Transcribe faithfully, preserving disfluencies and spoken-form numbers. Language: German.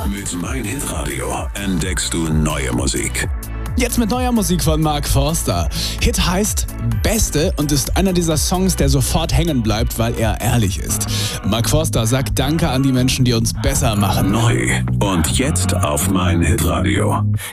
Mit meinhitradio entdeckst du neue Musik. Jetzt mit neuer Musik von Mark Forster. Hit heißt Beste und ist einer dieser Songs, der sofort hängen bleibt, weil er ehrlich ist. Mark Forster sagt Danke an die Menschen, die uns besser machen. Neu und jetzt auf meinhitradio.